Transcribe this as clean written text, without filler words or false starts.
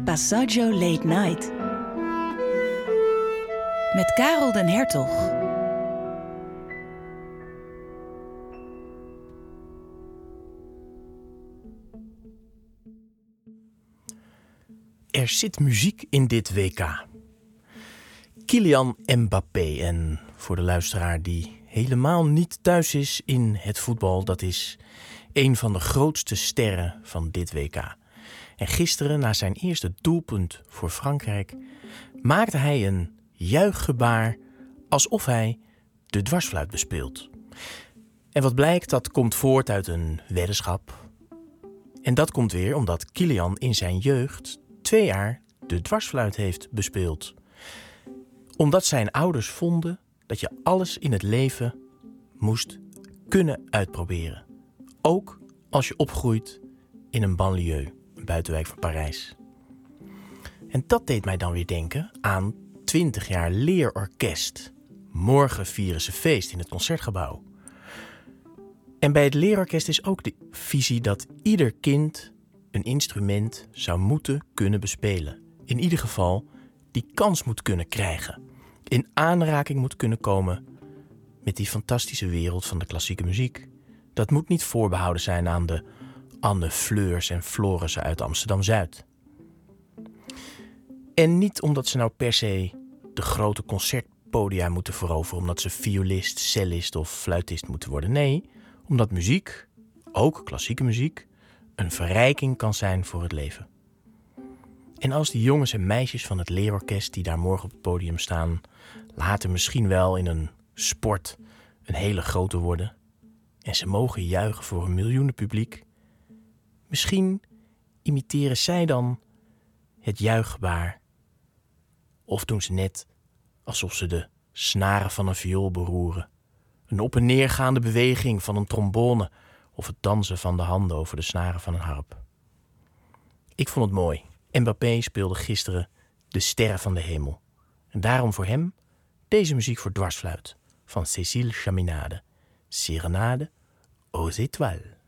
Passaggio Late Night. Met Karel den Hertog. Er zit muziek in dit WK. Kylian Mbappé. En voor de luisteraar die helemaal niet thuis is in het voetbal, dat is een van de grootste sterren van dit WK. En gisteren, na zijn eerste doelpunt voor Frankrijk, maakte hij een juichgebaar alsof hij de dwarsfluit bespeelt. En wat blijkt, dat komt voort uit een weddenschap. En dat komt weer omdat Kylian in zijn jeugd 2 jaar de dwarsfluit heeft bespeeld. Omdat zijn ouders vonden dat je alles in het leven moest kunnen uitproberen. Ook als je opgroeit in een banlieue, een buitenwijk van Parijs. En dat deed mij dan weer denken aan 20 jaar leerorkest. Morgen vieren ze feest in het Concertgebouw. En bij het leerorkest is ook de visie dat ieder kind een instrument zou moeten kunnen bespelen. In ieder geval die kans moet kunnen krijgen. In aanraking moet kunnen komen met die fantastische wereld van de klassieke muziek. Dat moet niet voorbehouden zijn aan de Anne Fleurs en Florissen uit Amsterdam-Zuid. En niet omdat ze nou per se de grote concertpodia moeten veroveren, omdat ze violist, cellist of fluitist moeten worden. Nee, omdat muziek, ook klassieke muziek, een verrijking kan zijn voor het leven. En als die jongens en meisjes van het leerorkest die daar morgen op het podium staan, later misschien wel in een sport een hele grote worden, en ze mogen juichen voor een miljoenen publiek, misschien imiteren zij dan het juichgebaar, of doen ze net alsof ze de snaren van een viool beroeren, een op- en neergaande beweging van een trombone of het dansen van de handen over de snaren van een harp. Ik vond het mooi. Mbappé speelde gisteren de sterren van de hemel. En daarom voor hem deze muziek voor dwarsfluit van Cécile Chaminade, Sérénade aux étoiles.